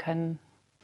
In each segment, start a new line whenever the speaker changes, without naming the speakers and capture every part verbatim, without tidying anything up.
kann.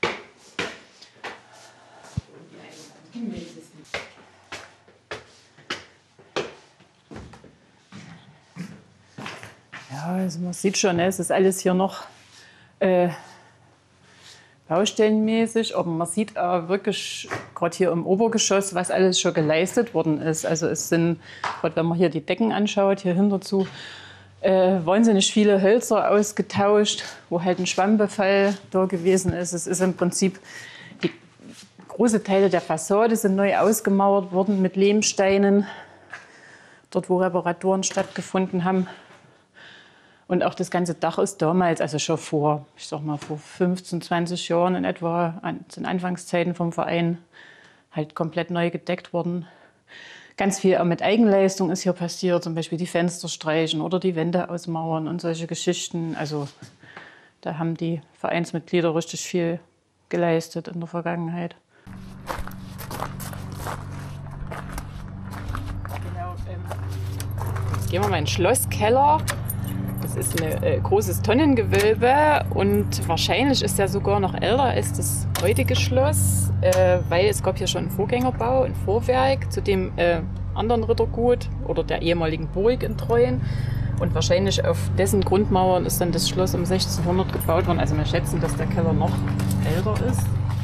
Ja, also man sieht schon, es ist alles hier noch äh, baustellenmäßig, aber man sieht auch wirklich gerade hier im Obergeschoss, was alles schon geleistet worden ist. Also es sind, gerade wenn man hier die Decken anschaut, hier hinterzu, äh, wahnsinnig viele Hölzer ausgetauscht, wo halt ein Schwammbefall da gewesen ist. Es ist im Prinzip, die große Teile der Fassade sind neu ausgemauert worden mit Lehmsteinen, dort wo Reparaturen stattgefunden haben. Und auch das ganze Dach ist damals, also schon vor, ich sag mal, vor fünfzehn, zwanzig Jahren in etwa, zu den Anfangszeiten vom Verein, halt komplett neu gedeckt worden. Ganz viel auch mit Eigenleistung ist hier passiert, zum Beispiel die Fenster streichen oder die Wände ausmauern und solche Geschichten. Also da haben die Vereinsmitglieder richtig viel geleistet in der Vergangenheit. Genau, ähm, jetzt gehen wir mal in den Schlosskeller. Das ist ein äh, großes Tonnengewölbe und wahrscheinlich ist er sogar noch älter als das heutige Schloss, äh, weil es gab hier schon einen Vorgängerbau, ein Vorwerk zu dem äh, anderen Rittergut oder der ehemaligen Burg in Treuen. Und wahrscheinlich auf dessen Grundmauern ist dann das Schloss um sechzehnhundert gebaut worden. Also wir schätzen, dass der Keller noch älter ist.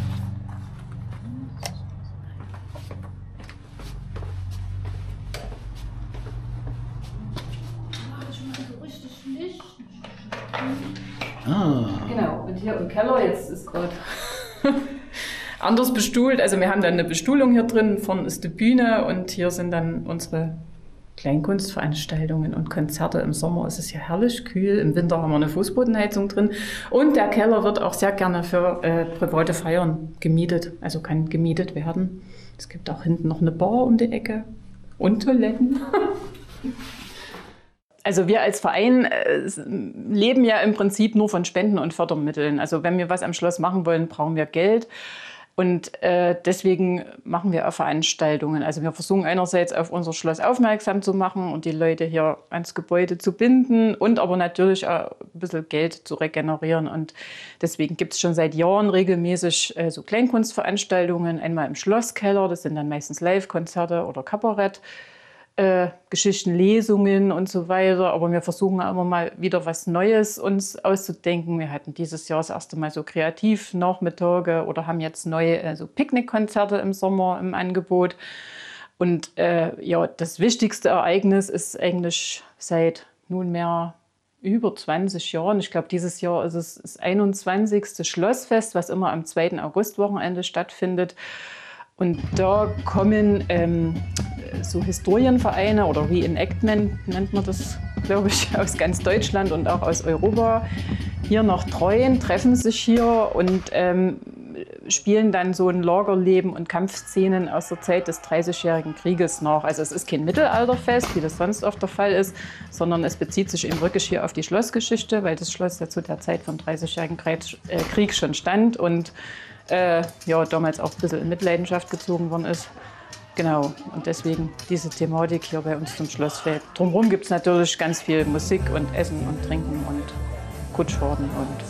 Ah.
Genau, und hier im Keller, jetzt ist gerade anders bestuhlt. Also wir haben dann eine Bestuhlung hier drin, vorne ist die Bühne und hier sind dann unsere Kleinkunstveranstaltungen und Konzerte. Im Sommer ist es hier herrlich kühl, im Winter haben wir eine Fußbodenheizung drin. Und der Keller wird auch sehr gerne für äh, private Feiern gemietet, also kann gemietet werden. Es gibt auch hinten noch eine Bar um die Ecke und Toiletten. Also wir als Verein äh, leben ja im Prinzip nur von Spenden und Fördermitteln. Also wenn wir was am Schloss machen wollen, brauchen wir Geld. Und äh, deswegen machen wir auch Veranstaltungen. Also wir versuchen einerseits auf unser Schloss aufmerksam zu machen und die Leute hier ans Gebäude zu binden und aber natürlich auch ein bisschen Geld zu regenerieren. Und deswegen gibt es schon seit Jahren regelmäßig äh, so Kleinkunstveranstaltungen. Einmal im Schlosskeller, das sind dann meistens Live-Konzerte oder Kabarett. Äh, Geschichten, Lesungen und so weiter. Aber wir versuchen auch immer mal wieder was Neues uns auszudenken. Wir hatten dieses Jahr das erste Mal so Kreativnachmittage oder haben jetzt neue äh, so Picknickkonzerte im Sommer im Angebot. Und äh, ja, das wichtigste Ereignis ist eigentlich seit nunmehr über zwanzig Jahren. Ich glaube, dieses Jahr ist es das einundzwanzigste Schlossfest, was immer am zweiten Augustwochenende stattfindet. Und da kommen ähm, so Historienvereine oder Reenactment nennt man das, glaube ich, aus ganz Deutschland und auch aus Europa hier nach Treuen, treffen sich hier und ähm, spielen dann so ein Lagerleben und Kampfszenen aus der Zeit des dreißigjährigen Krieges nach. Also es ist kein Mittelalterfest, wie das sonst oft der Fall ist, sondern es bezieht sich eben wirklich hier auf die Schlossgeschichte, weil das Schloss ja zu der Zeit vom dreißigjährigen Krieg schon stand und Äh, ja, damals auch ein bisschen in Mitleidenschaft gezogen worden ist. Genau, und deswegen diese Thematik hier bei uns zum Schlossfeld. Drumherum gibt es natürlich ganz viel Musik und Essen und Trinken und Kutschfahrten und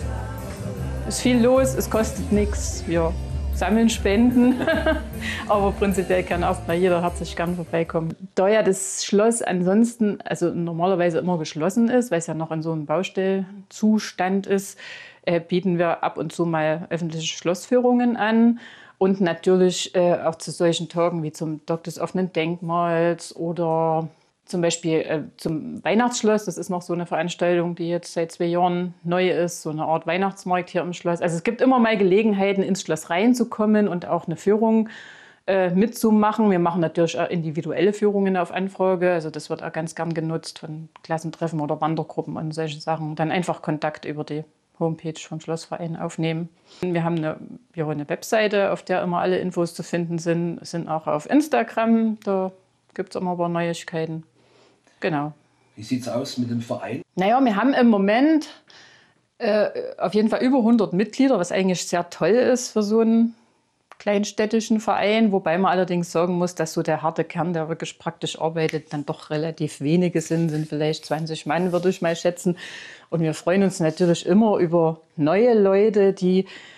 es ist viel los, es kostet nichts. Wir sammeln Spenden, aber prinzipiell kann auch mal jeder herzlich gern vorbeikommen. Da ja das Schloss ansonsten, also normalerweise immer geschlossen ist, weil es ja noch in so einem Baustellzustand ist, Äh, bieten wir ab und zu mal öffentliche Schlossführungen an und natürlich äh, auch zu solchen Tagen wie zum Tag des offenen Denkmals oder zum Beispiel äh, zum Weihnachtsschloss. Das ist noch so eine Veranstaltung, die jetzt seit zwei Jahren neu ist, so eine Art Weihnachtsmarkt hier im Schloss. Also es gibt immer mal Gelegenheiten, ins Schloss reinzukommen und auch eine Führung äh, mitzumachen. Wir machen natürlich auch individuelle Führungen auf Anfrage. Also das wird auch ganz gern genutzt von Klassentreffen oder Wandergruppen und solche Sachen. Dann einfach Kontakt über die Homepage vom Schlossverein aufnehmen. Wir haben eine, ja, eine Webseite, auf der immer alle Infos zu finden sind, sind auch auf Instagram, da gibt es immer ein paar Neuigkeiten. Genau.
Wie sieht es aus mit dem Verein?
Naja, wir haben im Moment äh, auf jeden Fall über hundert Mitglieder, was eigentlich sehr toll ist für so einen kleinstädtischen Verein, wobei man allerdings sagen muss, dass so der harte Kern, der wirklich praktisch arbeitet, dann doch relativ wenige sind, sind vielleicht zwanzig Mann, würde ich mal schätzen. Und wir freuen uns natürlich immer über neue Leute, die